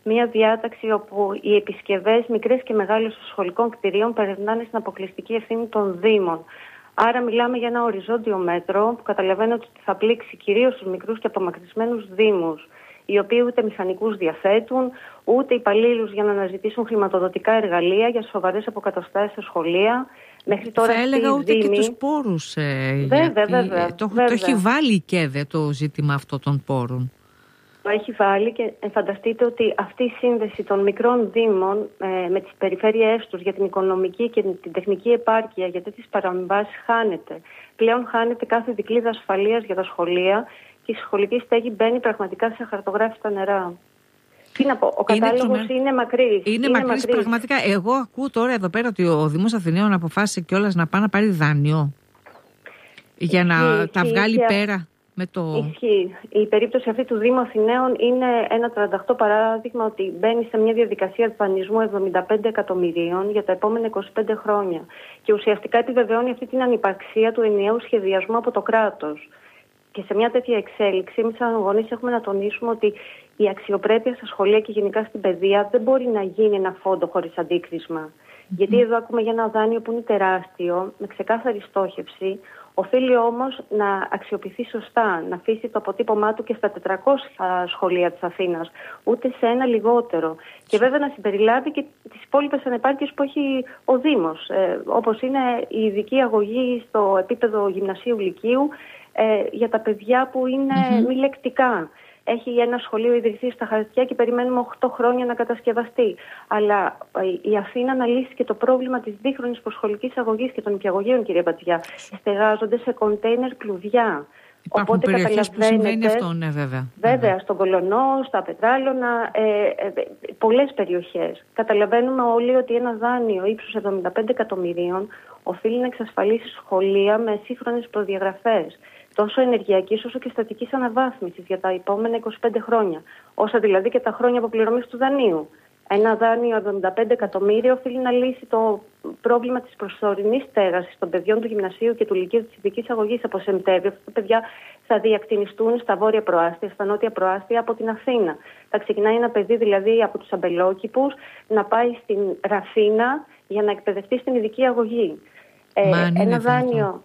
μια διάταξη όπου οι επισκευές μικρές και μεγάλες των σχολικών κτηρίων περνάνε στην αποκλειστική ευθύνη των Δήμων. Άρα μιλάμε για ένα οριζόντιο μέτρο που καταλαβαίνω ότι θα πλήξει κυρίως τους μικρούς και απομακρυσμένους Δήμους, οι οποίοι ούτε μηχανικούς διαθέτουν, ούτε υπαλλήλους για να αναζητήσουν χρηματοδοτικά εργαλεία για σοβαρές αποκαταστάσεις στα σχολεία. Μέχρι τώρα θα έλεγα ούτε και τους πόρους. Βέβαια. Το έχει βάλει η ΚΕΔΕ το ζήτημα αυτό των πόρων. Το έχει βάλει και φανταστείτε ότι αυτή η σύνδεση των μικρών δήμων με τις περιφέρειές τους για την οικονομική και την τεχνική επάρκεια για τέτοιες παραμβάσεις χάνεται. Πλέον χάνεται κάθε δικλείδα ασφαλείας για τα σχολεία και η σχολική στέγη μπαίνει πραγματικά σε αχαρτογράφητα νερά. Τι να πω, ο κατάλογος είναι μακρύς. Είναι μακρύς πραγματικά. Εγώ ακούω τώρα εδώ πέρα ότι ο Δήμος Αθηναίων αποφάσισε κιόλας να πάει να πάρει δάνειο για να τα βγάλει πέρα. Ισχύει. Η περίπτωση αυτή του Δήμου Αθηναίων είναι ένα 38 παράδειγμα ότι μπαίνει σε μια διαδικασία δανεισμού 75 εκατομμυρίων για τα επόμενα 25 χρόνια. Και ουσιαστικά επιβεβαιώνει αυτή την ανυπαρξία του ενιαίου σχεδιασμού από το κράτος. Και σε μια τέτοια εξέλιξη, εμείς σαν γονείς έχουμε να τονίσουμε ότι η αξιοπρέπεια στα σχολεία και γενικά στην παιδεία δεν μπορεί να γίνει ένα φόντο χωρίς αντίκρισμα. Γιατί εδώ ακούμε για ένα δάνειο που είναι τεράστιο, με ξεκάθαρη στόχευση. Οφείλει όμως να αξιοποιηθεί σωστά, να αφήσει το αποτύπωμά του και στα 400 σχολεία της Αθήνας, ούτε σε ένα λιγότερο. Και βέβαια να συμπεριλάβει και τις υπόλοιπες ανεπάρκειες που έχει ο Δήμος, όπως είναι η ειδική αγωγή στο επίπεδο γυμνασίου λυκείου για τα παιδιά που είναι μη λεκτικά. Έχει ένα σχολείο ιδρυθεί στα χαρτιά και περιμένουμε 8 χρόνια να κατασκευαστεί. Αλλά η Αθήνα να λύσει και το πρόβλημα της δίχρονης προσχολικής αγωγής και των νηπιαγωγείων, κυρία Μπατζιά. Στεγάζονται σε κοντέινερ κλουδιά. Υπάρχουν περιοχές που συμβαίνει αυτό, ναι, βέβαια. Βέβαια, στον Κολωνό, στα Πετράλωνα, πολλές περιοχές. Καταλαβαίνουμε όλοι ότι ένα δάνειο ύψους 75 εκατομμυρίων οφείλει να εξασφαλίσει σχολεία με σύγχρονες προδιαγραφές. Τόσο ενεργειακής όσο και στατικής αναβάθμισης για τα επόμενα 25 χρόνια. Όσα δηλαδή και τα χρόνια αποπληρωμής του δανείου. Ένα δάνειο 75 εκατομμύρια οφείλει να λύσει το πρόβλημα της προσωρινής στέγασης των παιδιών του γυμνασίου και του λυκείου της ειδικής αγωγής από Σεπτέμβριο. Αυτά τα παιδιά θα διακτηνιστούν στα βόρεια προάστια, στα νότια προάστια από την Αθήνα. Θα ξεκινάει ένα παιδί δηλαδή από τους Αμπελόκηπους να πάει στην Ραφίνα για να εκπαιδευτεί στην ειδική αγωγή. Ένα δάνειο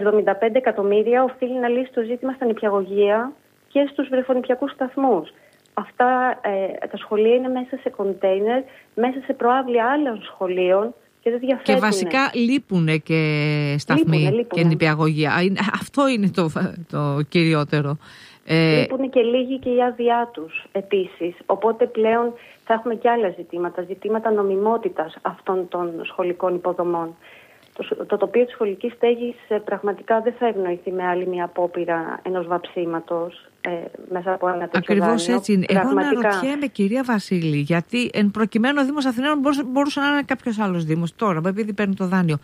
75 εκατομμύρια οφείλει να λύσει το ζήτημα στα νηπιαγωγεία και στους βρεφονηπιακούς σταθμούς. Αυτά τα σχολεία είναι μέσα σε κοντέινερ, μέσα σε προάβλια άλλων σχολείων και δεν διαθέτουν. Και βασικά λείπουν και σταθμοί και νηπιαγωγεία. Αυτό είναι το κυριότερο. Λείπουν και λίγοι και η άδειά τους επίσης. Οπότε πλέον θα έχουμε και άλλα ζητήματα νομιμότητας αυτών των σχολικών υποδομών. Το τοπίο της σχολικής στέγης πραγματικά δεν θα ευνοηθεί με άλλη μια απόπειρα ενός βαψίματος μέσα από ένα τέτοιο δάνειο. Ακριβώς έτσι είναι. Εγώ αναρωτιέμαι, κυρία Βασίλη, γιατί εν προκειμένου ο Δήμος Αθηναίων μπορούσε να είναι κάποιος άλλος Δήμος τώρα, επειδή παίρνει το δάνειο.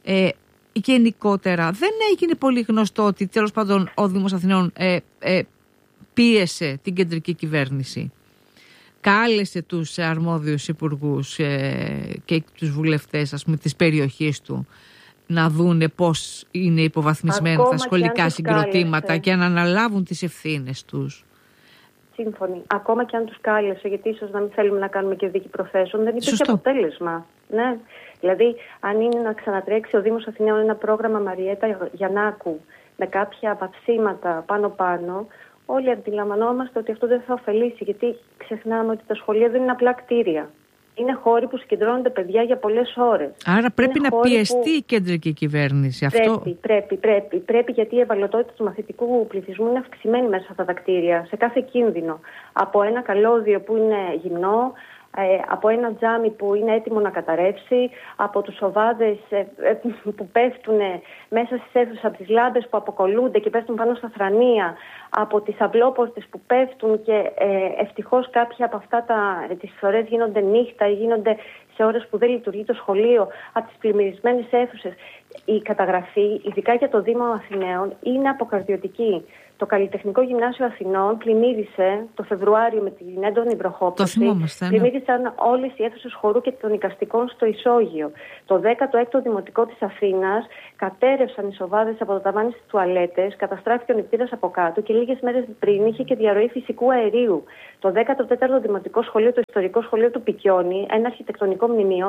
Γενικότερα δεν έγινε πολύ γνωστό ότι τέλος πάντων ο Δήμος Αθηναίων πίεσε την κεντρική κυβέρνηση. Κάλεσε τους αρμόδιους υπουργούς και τους βουλευτές, ας πούμε, της περιοχής του να δούνε πώς είναι υποβαθμισμένα τα σχολικά συγκροτήματα και να αναλάβουν τις ευθύνες τους. Σύμφωνοι. Ακόμα και αν τους κάλεσε, γιατί ίσως να μην θέλουμε να κάνουμε και δίκη προθέσεων, δεν υπήρχε αποτέλεσμα. Ναι. Δηλαδή, αν είναι να ξανατρέξει ο Δήμος Αθηναίων ένα πρόγραμμα Μαριέτα Γιαννάκου με κάποια βαψίματα πάνω-πάνω, όλοι αντιλαμβανόμαστε ότι αυτό δεν θα ωφελήσει, γιατί ξεχνάμε ότι τα σχολεία δεν είναι απλά κτίρια. Είναι χώροι που συγκεντρώνονται παιδιά για πολλές ώρες. Άρα πρέπει να πιεστεί η κεντρική κυβέρνηση. Πρέπει, γιατί η ευαλωτότητα του μαθητικού πληθυσμού είναι αυξημένη μέσα σε αυτά τα κτίρια, σε κάθε κίνδυνο. Από ένα καλώδιο που είναι γυμνό, από ένα τζάμι που είναι έτοιμο να καταρρεύσει, από τους οβάδες που πέφτουν μέσα στις αίθουσες, από τις λάμπες που αποκολλούνται και πέφτουν πάνω στα θρανία, από τις αυλόπορτες που πέφτουν και ευτυχώς κάποια από αυτά τις φορές γίνονται νύχτα ή γίνονται σε ώρες που δεν λειτουργεί το σχολείο, από τις πλημμυρισμένες αίθουσες. Η καταγραφή, ειδικά για το Δήμο Αθηναίων, είναι αποκαρδιωτική. Το Καλλιτεχνικό Γυμνάσιο Αθηνών πλημμύρισε το Φεβρουάριο με την έντονη βροχόπτωση. Πλημμύρισαν όλες οι αίθουσες χορού και των εικαστικών στο Ισόγειο. Το 16ο Δημοτικό της Αθήνας κατέρευσαν οι σοβάδες από το ταβάνι στις τουαλέτες, καταστράφηκε ο νηπτήρας από κάτω και λίγες μέρες πριν είχε και διαρροή φυσικού αερίου. Το 14ο Δημοτικό Σχολείο, το Ιστορικό Σχολείο του Πικιόνι, ένα αρχιτεκτονικό μνημείο,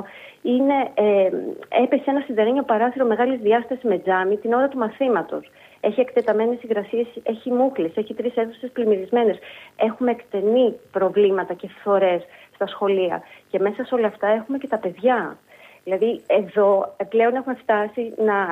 έπεσε ένα σιδερένιο παράθυρο μεγάλης διάστασης με τζάμι την ώρα του μαθήματος. Έχει εκτεταμένες υγρασίες, έχει μούχλες, έχει 3 αίθουσες πλημμυρισμένες. Έχουμε εκτενή προβλήματα και φθορές στα σχολεία. Και μέσα σε όλα αυτά έχουμε και τα παιδιά. Δηλαδή, εδώ πλέον έχουμε φτάσει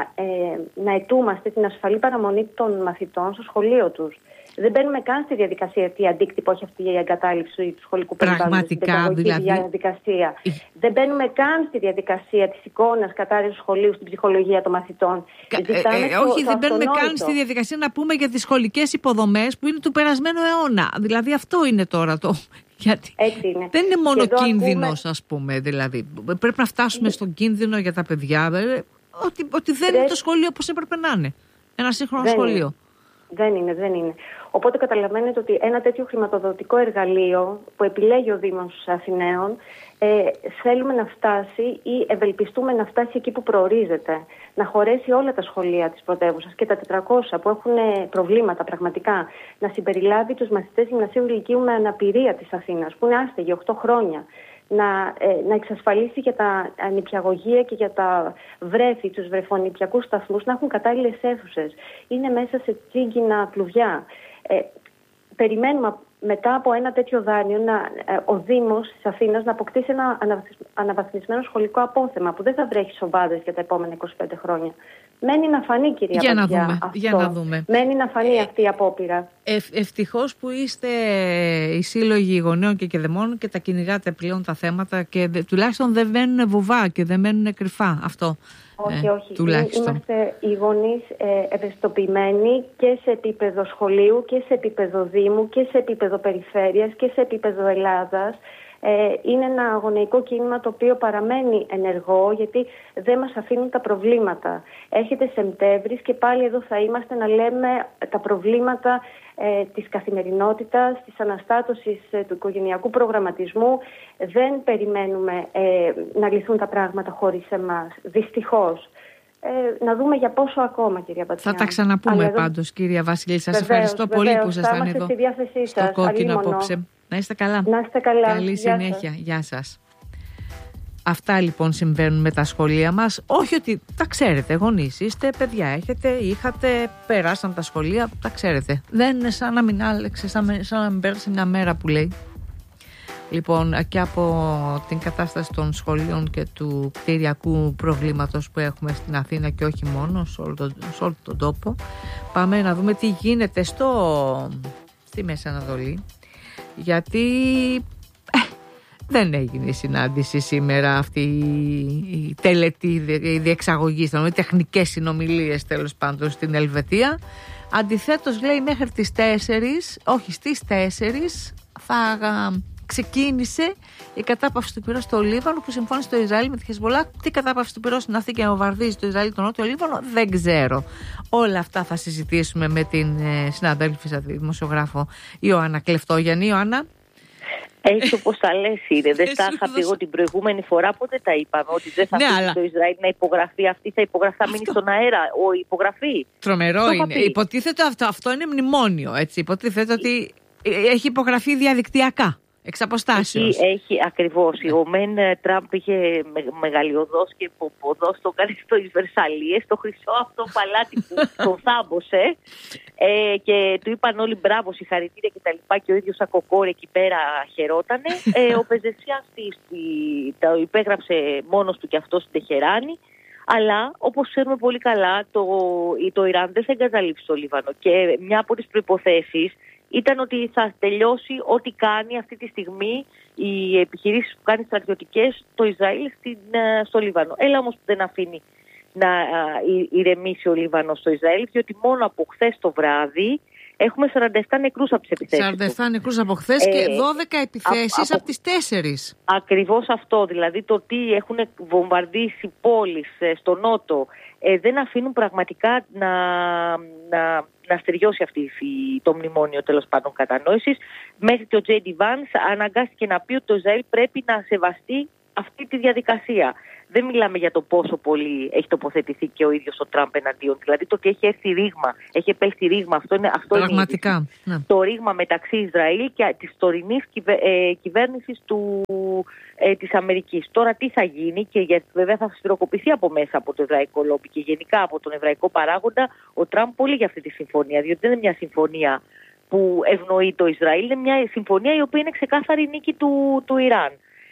να αιτούμαστε την ασφαλή παραμονή των μαθητών στο σχολείο τους. Δεν μπαίνουμε καν στη διαδικασία τι αντίκτυπο έχει αυτή η εγκατάλειψη του σχολικού περιβάλλοντος. Πραγματικά, δηλαδή. Διαδικασία. Δεν μπαίνουμε καν στη διαδικασία της εικόνας κατάρρευσης του σχολείου στην ψυχολογία των μαθητών. Όχι, δεν μπαίνουμε καν στη διαδικασία να πούμε για τις σχολικές υποδομές που είναι του περασμένου αιώνα. Δηλαδή, αυτό είναι τώρα το. Γιατί δεν είναι μόνο κίνδυνος, ας πούμε. Δηλαδή, πρέπει να φτάσουμε στον κίνδυνο για τα παιδιά. Ότι δεν είναι το σχολείο όπως έπρεπε να είναι. Ένα σύγχρονο σχολείο. Δεν είναι. Οπότε καταλαβαίνετε ότι ένα τέτοιο χρηματοδοτικό εργαλείο που επιλέγει ο Δήμος Αθηναίων θέλουμε να φτάσει ή ευελπιστούμε να φτάσει εκεί που προορίζεται. Να χωρέσει όλα τα σχολεία της πρωτεύουσας και τα 400 που έχουν προβλήματα πραγματικά. Να συμπεριλάβει τους μαθητές γυμνασίου ηλικίου με αναπηρία της Αθήνας που είναι άστεγοι 8 χρόνια. Να εξασφαλίσει για τα νηπιαγωγεία και για τα βρέφη, τους βρεφονηπιακούς σταθμούς να έχουν κατάλληλες αίθουσες. Είναι μέσα σε τσίγκινα κλουβιά. Περιμένουμε μετά από ένα τέτοιο δάνειο ο Δήμος της Αθήνας να αποκτήσει ένα αναβαθμισμένο σχολικό απόθεμα που δεν θα βρέχει σοβάδες για τα επόμενα 25 χρόνια. Μένει να φανεί, κυρία Παπαδιά, για να δούμε. Μένει να φανεί αυτή η απόπειρα. Ευτυχώς που είστε οι σύλλογοι γονέων και κεδεμών και τα κυνηγάτε πλέον τα θέματα και τουλάχιστον δεν μένουν βουβά και δεν μένουν κρυφά. Αυτό. Όχι. Τουλάχιστον. Είμαστε οι γονείς ευαισθητοποιημένοι και σε επίπεδο σχολείου και σε επίπεδο Δήμου και σε επίπεδο περιφέρειας και σε επίπεδο Ελλάδας. Είναι ένα αγωνεϊκό κίνημα το οποίο παραμένει ενεργό γιατί δεν μας αφήνουν τα προβλήματα. Έρχεται Σεπτέμβρης και πάλι εδώ θα είμαστε να λέμε τα προβλήματα της καθημερινότητας, της αναστάτωσης του οικογενειακού προγραμματισμού. Δεν περιμένουμε να λυθούν τα πράγματα χωρίς εμάς. Δυστυχώς. Να δούμε για πόσο ακόμα, κυρία Πατσιάν. Θα τα ξαναπούμε πάντως, κυρία Βασιλή. Σας ευχαριστώ πολύ που ήσασταν εδώ στο Κόκκινο απόψε. Να είστε καλά. Να είστε καλά. Καλή συνέχεια. Γεια σας. Αυτά λοιπόν συμβαίνουν με τα σχολεία μας. Όχι ότι τα ξέρετε, γονείς είστε, παιδιά έχετε, είχατε, περάσαν τα σχολεία, τα ξέρετε. Δεν είναι σαν να μην άλλαξε, σαν να μην πέρασε μια μέρα που λέει. Λοιπόν, και από την κατάσταση των σχολείων και του κτηριακού προβλήματος που έχουμε στην Αθήνα και όχι μόνο, σε όλο τον τόπο, πάμε να δούμε τι γίνεται στη Μέση Ανατολή. Γιατί δεν έγινε η συνάντηση σήμερα αυτή η τελετή, η διεξαγωγή, οι τεχνικές συνομιλίες τέλος πάντων στην Ελβετία. Αντιθέτως λέει μέχρι τις 4, όχι στις 4 θα ξεκίνησε η κατάπαυση του πυρός στο Λίβανο που συμφώνησε το Ισραήλ με τη Χεσμολάχ. Τι κατάπαυση του πυρός είναι αυτή και βομβαρδίζει το Ισραήλ τον Νότιο Λίβανο, δεν ξέρω. Όλα αυτά θα συζητήσουμε με την συναδέλφισσα δημοσιογράφο Ιωάννα Κλεφτόγιαννη. Ιωάννα. Έτσι όπως τα λες είναι. Δεν τα είχα πει εγώ την προηγούμενη φορά, πότε τα είπαμε, ότι δεν θα αφήσει το Ισραήλ να υπογραφεί αυτή, θα υπογραφεί, θα μείνει στον αέρα η υπογραφή. Τρομερό είναι. Υποτίθεται αυτό είναι μνημόνιο, έτσι. Υποτίθεται ότι έχει υπογραφεί διαδικτυακά. Εξ αποστάσεως. Έχει ακριβώς. Ο Μεν Τραμπ είχε μεγαλειωδώς και ποποδώς το κάνει στο Βερσαλίες, στο χρυσό αυτό παλάτι που τον θάμπωσε και του είπαν όλοι μπράβο, συγχαρητήρια κτλ. Και ο ίδιος Ακοκόρ εκεί πέρα χαιρότανε. Ο Πεζεσιάς το υπέγραψε μόνος του και αυτό στην Τεχεράνη. Αλλά όπως ξέρουμε πολύ καλά το Ιράν δεν θα εγκαταλείψει το Λίβανο και μια από τις προϋποθέσεις ήταν ότι θα τελειώσει ό,τι κάνει αυτή τη στιγμή οι επιχειρήσεις που κάνει στρατιωτικές το Ισραήλ στο Λίβανο. Έλα όμως που δεν αφήνει να ηρεμήσει ο Λίβανος στο Ισραήλ, διότι μόνο από χθες το βράδυ έχουμε 47 νεκρούς από τις επιθέσεις. 47 νεκρούς από χθες και 12 επιθέσεις από τις 4. Ακριβώς αυτό, δηλαδή το ότι έχουν βομβαρδίσει πόλεις στο νότο, δεν αφήνουν πραγματικά να στεριώσει το μνημόνιο τέλος πάντων κατανόησης, μέχρι και ο J.D. Vance αναγκάστηκε να πει ότι το Ισραήλ πρέπει να σεβαστεί αυτή τη διαδικασία. Δεν μιλάμε για το πόσο πολύ έχει τοποθετηθεί και ο ίδιος ο Τραμπ εναντίον. Δηλαδή το ότι έχει έρθει ρήγμα, έχει επέλθει ρήγμα. Αυτό πραγματικά. Είναι το ρήγμα μεταξύ Ισραήλ και της τωρινής κυβέρνησης της Αμερικής. Τώρα τι θα γίνει, και βέβαια θα σφυροκοπηθεί από μέσα από το εβραϊκό λόμπι και γενικά από τον εβραϊκό παράγοντα ο Τραμπ πολύ για αυτή τη συμφωνία. Διότι δεν είναι μια συμφωνία που ευνοεί το Ισραήλ, είναι μια συμφωνία η οποία είναι ξεκάθαρη νίκη του Ιράν.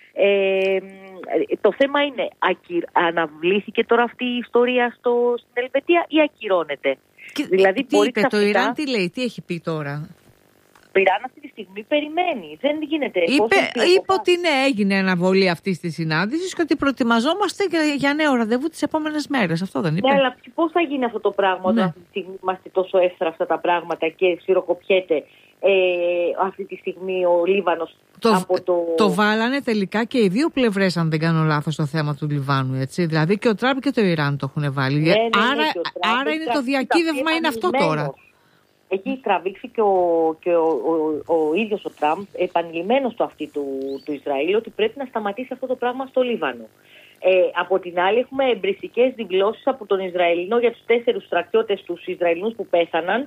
Το θέμα είναι, αναβλήθηκε τώρα αυτή η ιστορία στην Ελβετία ή ακυρώνεται? Δηλαδή, τι είπε το Ιράν, τι λέει, τι έχει πει τώρα? Το Ιράν αυτή τη στιγμή περιμένει. Δεν γίνεται. Είπε ότι ναι, έγινε αναβολή αυτή τη συνάντηση και ότι προετοιμαζόμαστε για νέο ραντεβού τις επόμενες μέρες. Αυτό δεν είπε? Ναι, αλλά πώς θα γίνει αυτό το πράγμα όταν αυτή τη στιγμή είμαστε τόσο εύθραυστα τα πράγματα και σφυροκοπιέται αυτή τη στιγμή ο Λίβανος Το βάλανε τελικά και οι δύο πλευρές, αν δεν κάνω λάθος, το θέμα του Λιβάνου, έτσι. Δηλαδή και ο Τραμπ και το Ιράν το έχουν βάλει. Ναι, άρα είναι το διακύβευμα, είναι αυτό τώρα. Έχει τραβήξει και ο ίδιος ο Τραμπ επανειλημμένος στο αυτή του Ισραήλ ότι πρέπει να σταματήσει αυτό το πράγμα στο Λίβανο. Από την άλλη έχουμε εμπριστικές δηλώσεις από τον Ισραηλινό για τους 4 στρατιώτες τους Ισραηλινούς που πέθαναν,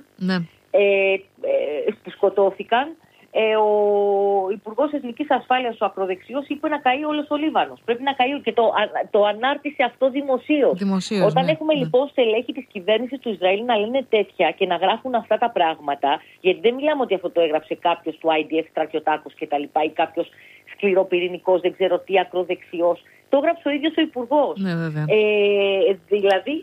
που σκοτώθηκαν. Ο Υπουργός Εθνικής Ασφάλειας, ο ακροδεξιός, είπε να καεί όλος ο Λίβανος. Πρέπει να καεί, και το ανάρτησε αυτό δημοσίως. Όταν έχουμε λοιπόν στελέχη της κυβέρνησης του Ισραήλ να λένε τέτοια και να γράφουν αυτά τα πράγματα, γιατί δεν μιλάμε ότι αυτό το έγραψε κάποιος του IDF στρατιωτάκος κτλ. Ή κάποιος σκληροπυρηνικός, δεν ξέρω τι, ακροδεξιός. Το έγραψε ο ίδιος ο Υπουργός. Ναι, Δηλαδή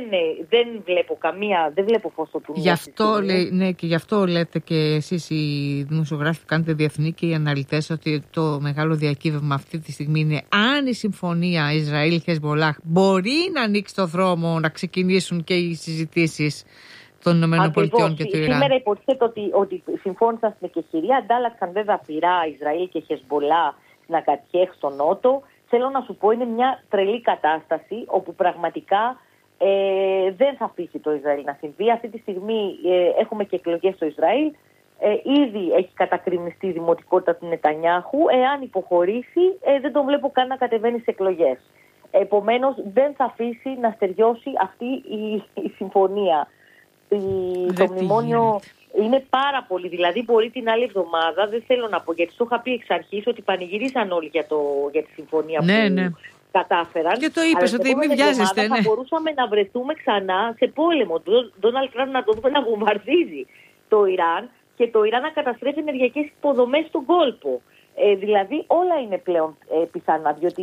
δεν βλέπω φως στο τούνελ. Γι' αυτό και γι' αυτό λέτε και εσείς οι δημοσιογράφοι που κάνετε διεθνή και οι αναλυτές ότι το μεγάλο διακύβευμα αυτή τη στιγμή είναι αν η συμφωνία Ισραήλ-Χεσμολάχ μπορεί να ανοίξει το δρόμο να ξεκινήσουν και οι συζητήσεις των ΗΠΑ και του Ιράν. Σήμερα υποτίθεται ότι συμφώνησαν στην εκεχηρία, αντάλλαξαν βέβαια πυρά Ισραήλ και Χεσμολάχ να κατιέχει στον Νότο. Θέλω να σου πω, είναι μια τρελή κατάσταση όπου πραγματικά δεν θα αφήσει το Ισραήλ να συμβεί. Αυτή τη στιγμή έχουμε και εκλογές στο Ισραήλ. Ήδη έχει κατακριμνιστεί η δημοτικότητα του Νετανιάχου. Εάν υποχωρήσει, δεν τον βλέπω καν να κατεβαίνει σε εκλογές. Επομένως, δεν θα αφήσει να στεριώσει αυτή η συμφωνία. Το μνημόνιο είναι πάρα πολύ. Δηλαδή, μπορεί την άλλη εβδομάδα, δεν θέλω να πω, γιατί το είχα πει εξ αρχής ότι πανηγυρίσαν όλοι για τη συμφωνία που κατάφεραν. Και το είπες ότι μην βιάζεστε. Θα μπορούσαμε να βρεθούμε ξανά σε πόλεμο. Τον Ντόναλντ Τραμπ να το δούμε να βομβαρδίζει το Ιράν και το Ιράν να καταστρέφει ενεργειακές υποδομές στον κόλπο. Δηλαδή όλα είναι πλέον πιθανά, διότι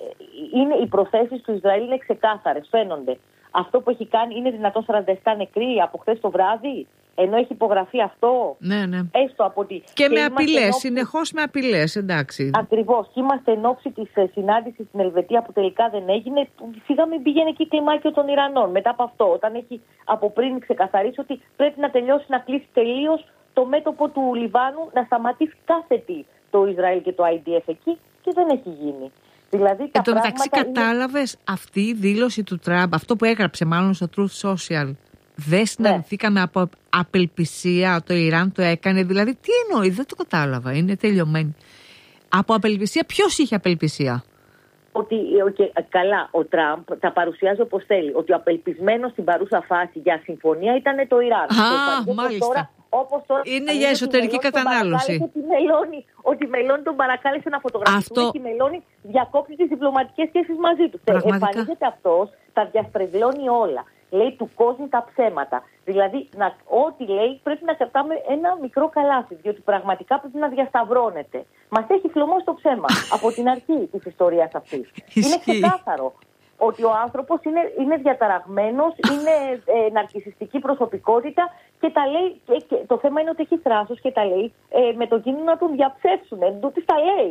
οι προθέσεις του Ισραήλ είναι ξεκάθαρες, φαίνονται. Αυτό που έχει κάνει, είναι δυνατόν 47 νεκροί από χθες το βράδυ, ενώ έχει υπογραφεί αυτό. Ναι. Έστω από ότι. Και με απειλές, συνεχώς με απειλές, εντάξει. Ακριβώς. Και είμαστε εν ώψη της συνάντησης στην Ελβετία που τελικά δεν έγινε. Σιγά μην πήγαινε εκεί κλιμάκιο των Ιρανών. Μετά από αυτό, όταν έχει από πριν ξεκαθαρίσει ότι πρέπει να τελειώσει, να κλείσει τελείως το μέτωπο του Λιβάνου, να σταματήσει κάθε τι το Ισραήλ και το IDF εκεί, και δεν έχει γίνει. Δηλαδή, εν τω μεταξύ, κατάλαβες αυτή η δήλωση του Τραμπ, αυτό που έγραψε μάλλον στο Truth Social. Δεν συναντηθήκαμε από απελπισία, το Ιράν το έκανε. Δηλαδή, τι εννοεί, δεν το κατάλαβα. Είναι τελειωμένη. Από απελπισία, ποιος είχε απελπισία? Ότι καλά, ο Τραμπ τα παρουσιάζει όπως θέλει. Ότι ο απελπισμένος στην παρούσα φάση για συμφωνία ήταν το Ιράν. Μάλιστα. Τώρα, είναι για εσωτερική κατανάλωση. Ότι μελώνει τον παρακάλεσε να φωτογραφιστούν και μελώνει διακόψει τις διπλωματικές σχέσεις μαζί του. Εμφανίζεται αυτός, τα διαστρεβλώνει όλα. Λέει του κόσμου τα ψέματα. Δηλαδή, ό,τι λέει πρέπει να κρατάμε ένα μικρό καλάθι, διότι πραγματικά πρέπει να διασταυρώνεται. Μας έχει φλωμώσει το ψέμα από την αρχή της ιστορίας αυτής. Είναι ξεκάθαρο ότι ο άνθρωπος είναι διαταραγμένος, είναι ναρκισσιστική προσωπικότητα και τα λέει. Και το θέμα είναι ότι έχει θράσος και τα λέει με το κίνδυνο να τον διαψεύσουν. Εντούτοις τα λέει.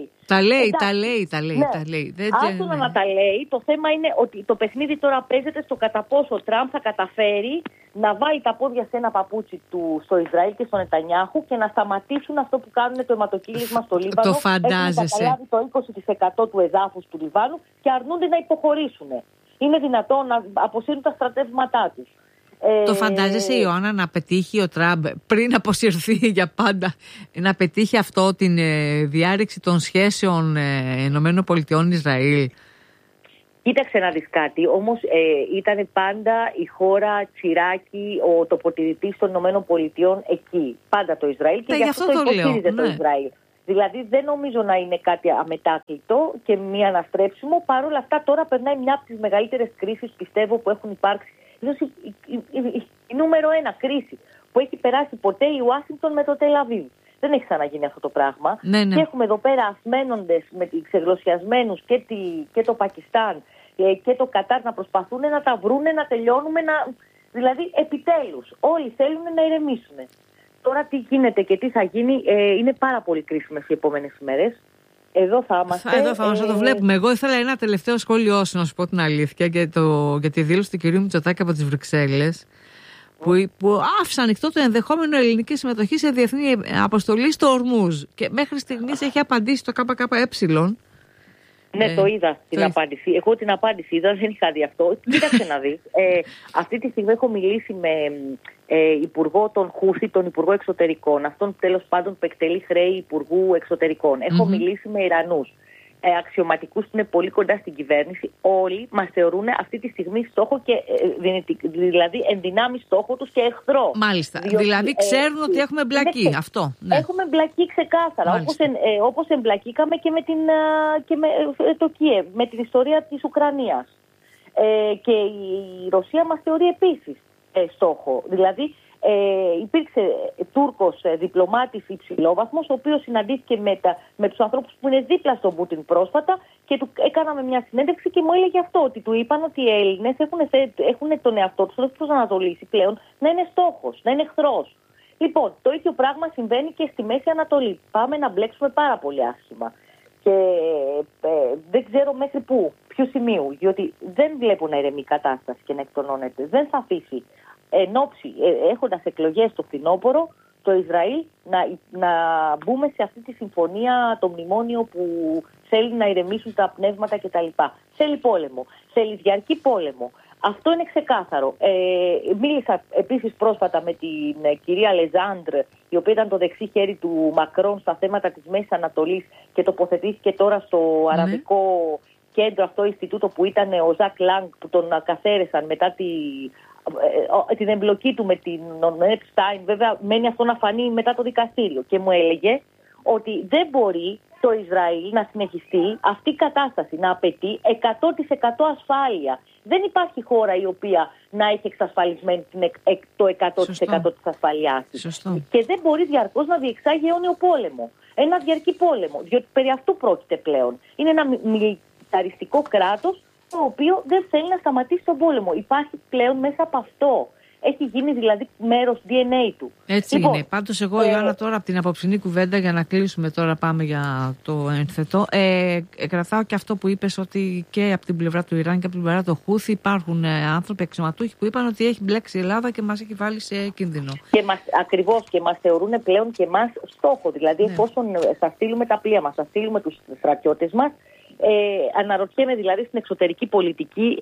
Τα λέει. Άστονα να τα λέει. Το θέμα είναι ότι το παιχνίδι τώρα παίζεται στο κατά πόσο ο Τραμπ θα καταφέρει να βάλει τα πόδια σε ένα παπούτσι του στο Ισραήλ και στο Νετανιάχου και να σταματήσουν αυτό που κάνουν το αιματοκύλισμα στο Λίβανο. Το φαντάζεσαι. Έχουν καταλάβει το 20% του εδάφους του Λιβάνου και αρνούνται να υποχωρήσουν. Είναι δυνατόν να αποσύρουν τα στρατεύματά τους. Το φαντάζεσαι, Ιωάννα, να πετύχει ο Τραμπ πριν αποσυρθεί για πάντα, να πετύχει αυτό την διάρρηξη των σχέσεων ΗΠΑ-Ισραήλ? Κοίταξε να δεις κάτι, όμως ήταν πάντα η χώρα τσιράκι, ο τοποτηρητής των ΗΠΑ εκεί. Πάντα το Ισραήλ και γι' αυτό το υποστήριζε το Ισραήλ. Δηλαδή δεν νομίζω να είναι κάτι αμετάκλητο και μη αναστρέψιμο. Παρ' όλα αυτά τώρα περνάει μια από τις μεγαλύτερες κρίσεις, πιστεύω, που έχουν υπάρξει. Ίσως η νούμερο 1 κρίση που έχει περάσει ποτέ η Ουάσιγκτον με το Τελ Αβίβ. Δεν έχει ξαναγίνει αυτό το πράγμα. Ναι. Και έχουμε εδώ πέρα ασμένοντες με ξεγλωσιασμένους και το Πακιστάν και το Κατάρ να προσπαθούν να τα βρούνε, να τελειώνουμε. Δηλαδή επιτέλους όλοι θέλουν να ηρεμήσουν. Τώρα τι γίνεται και τι θα γίνει είναι πάρα πολύ κρίσιμες οι επόμενες ημέρες. Εδώ θα είμαστε. Το βλέπουμε. Εγώ ήθελα ένα τελευταίο σχόλιο, να σου πω την αλήθεια, για τη δήλωση του κυρίου Μητσοτάκη από τις Βρυξέλλες, που άφησε ανοιχτό το ενδεχόμενο ελληνική συμμετοχή σε διεθνή αποστολή στο Ορμούζ. Και μέχρι στιγμής έχει απαντήσει το ΚΚΕ. Ναι, το είδα την απάντηση. Εγώ την απάντηση είδα, δεν είχα δει αυτό. Κοίταξε να δεις. Αυτή τη στιγμή έχω μιλήσει με υπουργό των Χούθη, τον υπουργό εξωτερικών, αυτόν τέλος πάντων που εκτελεί χρέη υπουργού εξωτερικών. Έχω μιλήσει με Ιρανούς αξιωματικούς που είναι πολύ κοντά στην κυβέρνηση. Όλοι μας θεωρούν αυτή τη στιγμή στόχο και δηλαδή ενδυνάμει στόχο τους και εχθρό. Μάλιστα. Δηλαδή ξέρουν ότι έχουμε μπλακεί. Αυτό. Ναι. Έχουμε μπλακεί ξεκάθαρα. Όπως εμπλακήκαμε και με το Κιέβ, με την ιστορία της Ουκρανίας. Και η Ρωσία μας θεωρεί επίσης στόχο. Δηλαδή υπήρξε Τούρκος διπλωμάτης υψηλόβαθμος, ο οποίος συναντήθηκε με τους ανθρώπους που είναι δίπλα στον Πούτιν πρόσφατα και του έκαναμε μια συνέντευξη και μου έλεγε αυτό, ότι του είπαν ότι οι Έλληνες έχουν τον εαυτό τους προσανατολίσει πλέον να είναι στόχος, να είναι εχθρός. Λοιπόν, το ίδιο πράγμα συμβαίνει και στη Μέση Ανατολή. Πάμε να μπλέξουμε πάρα πολύ άσχημα. Και δεν ξέρω μέχρι ποιου σημείου, διότι δεν βλέπω να ηρεμεί η κατάσταση και να εκτονώνεται. Δεν θα αφήσει έχοντας εκλογές το φθινόπωρο, το Ισραήλ να μπούμε σε αυτή τη συμφωνία, το μνημόνιο που θέλει να ηρεμήσουν τα πνεύματα κτλ. Θέλει πόλεμο, θέλει διαρκή πόλεμο. Αυτό είναι ξεκάθαρο. Μίλησα επίσης πρόσφατα με την κυρία Λεζάντρ, η οποία ήταν το δεξί χέρι του Μακρόν στα θέματα της Μέσης Ανατολής και τοποθετήθηκε τώρα στο Αραβικό Κέντρο, αυτό Ινστιτούτο που ήταν ο Ζακ Λάγκ, που τον καθαίρεσαν μετά την εμπλοκή του με την Epstein. Βέβαια μένει αυτό να φανεί μετά το δικαστήριο, και μου έλεγε ότι δεν μπορεί το Ισραήλ να συνεχιστεί αυτή η κατάσταση, να απαιτεί 100% ασφάλεια. Δεν υπάρχει χώρα η οποία να έχει εξασφαλισμένη το 100% της ασφαλείας της. Και δεν μπορεί διαρκώς να διεξάγει αιώνιο πόλεμο. Ένα διαρκή πόλεμο, διότι περί αυτού πρόκειται πλέον. Είναι ένα μιλιταριστικό κράτος το οποίο δεν θέλει να σταματήσει τον πόλεμο. Υπάρχει πλέον μέσα από αυτό. Έχει γίνει δηλαδή μέρος DNA του. Έτσι λοιπόν, είναι. Πάντως εγώ, Ιωάννα, τώρα από την απόψινή κουβέντα, για να κλείσουμε τώρα, πάμε για το ένθετο, κρατάω και αυτό που είπες, ότι και από την πλευρά του Ιράν και από την πλευρά του Χούθη υπάρχουν άνθρωποι αξιωματούχοι που είπαν ότι έχει μπλέξει η Ελλάδα και μας έχει βάλει σε κίνδυνο. Ακριβώς, και μας θεωρούν πλέον και εμάς στόχο. Δηλαδή, εφόσον θα στείλουμε τα πλοία μας, θα στείλουμε τους στρατιώτες μας, αναρωτιέμαι δηλαδή στην εξωτερική πολιτική,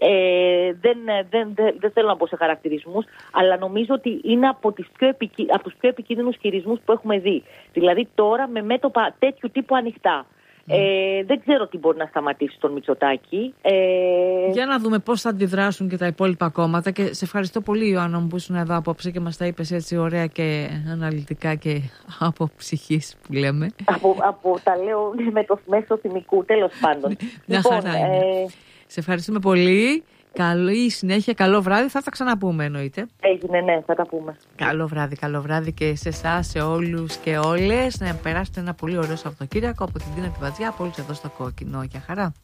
δεν θέλω να πω σε χαρακτηρισμούς, αλλά νομίζω ότι είναι από τους πιο επικίνδυνους χειρισμούς που έχουμε δει. Δηλαδή τώρα με μέτωπα τέτοιου τύπου ανοιχτά. Δεν ξέρω τι μπορεί να σταματήσει τον Μητσοτάκη. Για να δούμε πώς θα αντιδράσουν και τα υπόλοιπα κόμματα. Και σε ευχαριστώ πολύ, Ιωάννα μου, που ήσουν εδώ απόψε και μας τα είπες έτσι ωραία και αναλυτικά και από ψυχής που λέμε. Τα λέω με το μέσο θυμικού, τέλος πάντων. Λοιπόν, σε ευχαριστούμε πολύ. Καλή συνέχεια, καλό βράδυ. Θα τα ξαναπούμε, εννοείται. Έγινε, ναι, θα τα πούμε. Καλό βράδυ και σε εσάς, σε όλους και όλες. Να περάσετε ένα πολύ ωραίο Σαββατοκύριακο από την Τίνα τη Βατζιά, από όλους εδώ στο Κόκκινο. Για χαρά.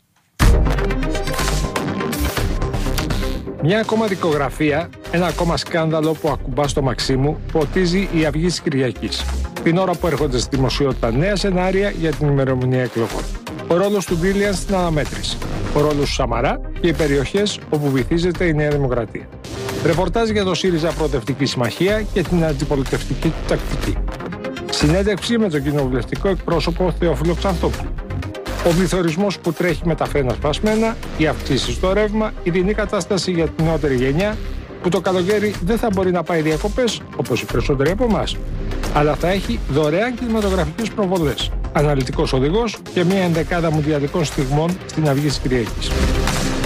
Μια ακόμα δικογραφία, ένα ακόμα σκάνδαλο που ακουμπά στο μαξί μου, ποτίζει η Αυγή της Κυριακής. Την ώρα που έρχονται στη δημοσιότητα νέα σενάρια για την ημερομηνία εκλογών. Ο ρόλος του Μπίλιαν στην αναμέτρηση. Ο ρόλος του Σαμαρά και οι περιοχές όπου βυθίζεται η Νέα Δημοκρατία. Ρεπορτάζ για το ΣΥΡΙΖΑ Προοδευτική Συμμαχία και την αντιπολιτευτική του τακτική. Συνέντευξη με τον κοινοβουλευτικό εκπρόσωπο Θεόφιλο Ξανθόπουλο. Ο πληθωρισμός που τρέχει με τα φρένα σπασμένα, οι αυξήσεις στο ρεύμα, η δινή κατάσταση για την νεότερη γενιά, που το καλοκαίρι δεν θα μπορεί να πάει διακοπές, όπως οι περισσότεροι από εμάς, αλλά θα έχει δωρεάν κινηματογραφικές προβολές, αναλυτικός οδηγός και μια ενδεκάδα μουντιαλικών στιγμών στην αυγή της Κυριακής.